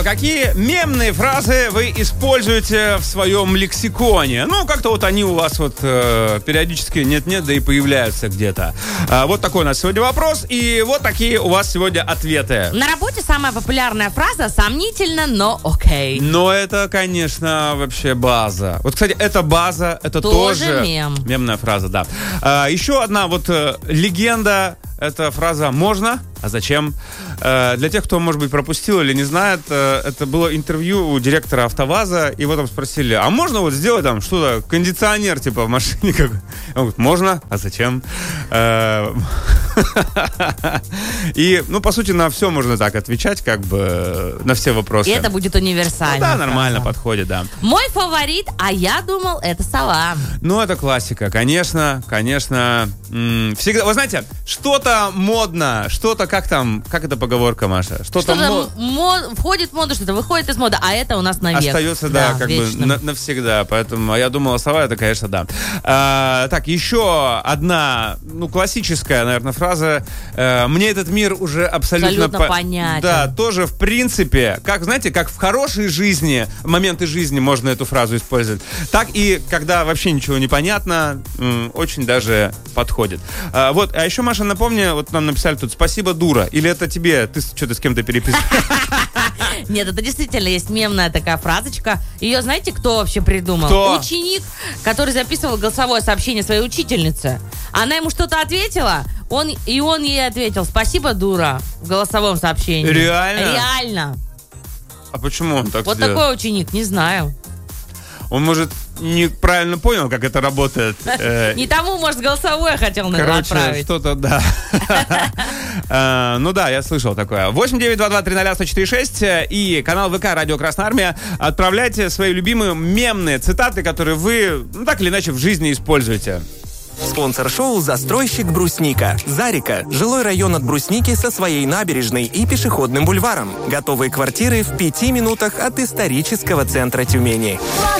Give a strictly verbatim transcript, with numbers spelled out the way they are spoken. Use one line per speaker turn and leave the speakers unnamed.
Какие мемные фразы вы используете в своем лексиконе? Ну, как-то вот они у вас вот э, периодически нет-нет, да и появляются где-то. А, вот такой у нас сегодня вопрос, и вот такие у вас сегодня ответы.
На работе самая популярная фраза «сомнительно, но окей».
Но это, конечно, вообще база. Вот, кстати, эта база, это
тоже,
тоже
мем.
Мемная фраза, да. А, еще одна вот э, легенда. Это фраза «можно», а зачем? Э, для тех, кто, может быть, пропустил или не знает, э, это было интервью у директора АвтоВАЗа, и его там спросили, а можно вот сделать там что-то, кондиционер типа в машине? Как? Он говорит, можно, а зачем? Э, и, ну, по сути, на все можно так отвечать, как бы, на все вопросы.
И это будет универсально.
Ну, да, нормально подходит, да.
Мой фаворит, а я думал, это сова.
Ну, это классика, конечно, конечно. М- всегда, вы знаете, что-то модно, что-то, как там, как это поговорка, Маша? Что-то,
Что-то
мо-
мо- входит в моду, что-то выходит из моды, а это у нас навек.
остается, да,
Да,
как
вечным.
бы на- навсегда. Поэтому я думала, сова, это, конечно, да. А, так, еще одна, ну, классическая, наверное, фраза. Э, Мне этот мир уже абсолютно...
Абсолютно
по-
понятен.
Да, тоже, в принципе, как, знаете, как в хорошей жизни, моменты жизни можно эту фразу использовать, так и когда вообще ничего не понятно, м, очень даже подходит. А, вот, а еще, Маша, напомни, вот нам написали тут «Спасибо, дура». Или это тебе? Ты что-то с кем-то переписываешь?
Нет, это действительно есть мемная такая фразочка. Ее знаете, кто вообще придумал?
Кто?
Ученик, который записывал голосовое сообщение своей учительнице. Она ему что-то ответила, он, и он ей ответил «Спасибо, дура» в голосовом сообщении.
Реально?
Реально.
А почему он так
Вот
сделал?
такой ученик, не знаю.
Он, может, неправильно понял, как это работает. Э,
Не тому, может, голосовое хотел наверное,
Короче,
отправить.
что-то, да. Э, Ну да, я слышал такое. восемь девять два два три ноль сто четыре шесть и канал ВК Радио Красная Армия. Отправляйте свои любимые мемные цитаты, которые вы, ну, так или иначе в жизни используете.
Спонсор шоу «Застройщик Брусника». Зарика – жилой район от Брусники со своей набережной и пешеходным бульваром. Готовые квартиры в пяти минутах от исторического центра Тюмени.